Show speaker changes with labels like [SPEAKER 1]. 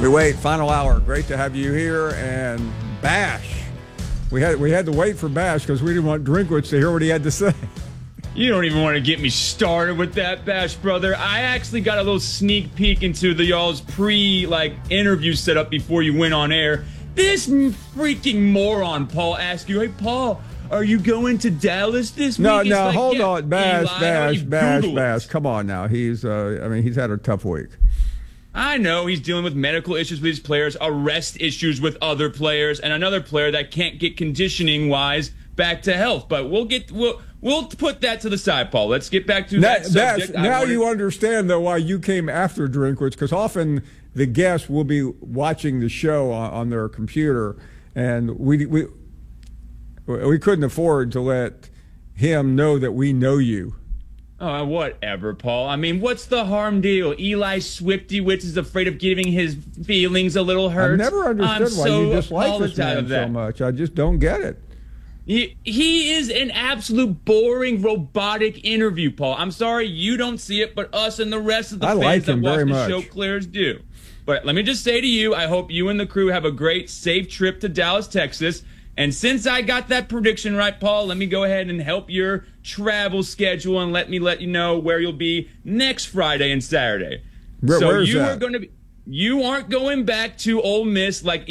[SPEAKER 1] We wait, final hour. Great to have you here. And Bash. We had to wait for Bash because we didn't want Drinkwitz to hear what he had to say.
[SPEAKER 2] You don't even want to get me started with that, Bash brother. I actually got a little sneak peek into the y'all's interview setup before you went on air. This freaking moron, Paul, asked you, "Hey, Paul, are you going to Dallas this week?"
[SPEAKER 1] No, hold
[SPEAKER 2] yeah,
[SPEAKER 1] on. Bash.
[SPEAKER 2] Bash.
[SPEAKER 1] Come on now. He's had a tough week.
[SPEAKER 2] I know he's dealing with medical issues with his players, arrest issues with other players, and another player that can't get conditioning-wise back to health. But we'll put that to the side, Paul. Let's get back to that subject.
[SPEAKER 1] Now you understand, though, why you came after Drinkwitz, because often the guests will be watching the show on their computer, and we couldn't afford to let him know that we know you.
[SPEAKER 2] Oh, whatever, Paul. I mean, what's the harm deal? Eli Swifty-Witz is afraid of getting his feelings a little hurt.
[SPEAKER 1] I've never understood why you dislike this man so much. I just don't get it.
[SPEAKER 2] He is an absolute boring, robotic interview, Paul. I'm sorry you don't see it, but us and the rest of the fans that watch the show clears do. But let me just say to you, I hope you and the crew have a great, safe trip to Dallas, Texas. And since I got that prediction right, Paul, let me go ahead and help your travel schedule and let you know where you'll be next Friday and Saturday.
[SPEAKER 1] Where's that?
[SPEAKER 2] You aren't going back to Ole Miss like